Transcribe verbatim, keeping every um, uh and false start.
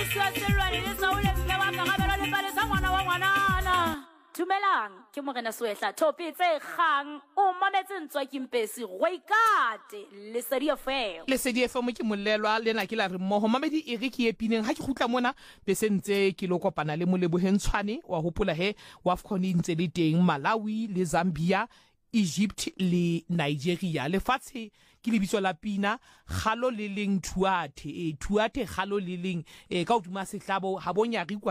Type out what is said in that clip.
Tumelang ke morena Soehla Thopi tse kgang o mametse ntswa ke mpesi go ikate Lesedi F M. Lesedi F M ke molelwa lena ke la re mmoho mamedi e re ke epineng ha ke khutla mona bese ntse ke lo kopana le Molebohentshwane wa hopola he wa AFCON ntse le teng Malawi le Zambia Egypt le Nigeria le fatshe ke lebitso la pina Khalo le leng Thuate e Thuate Khalo le leng e ka oduma sehlabo ha bonya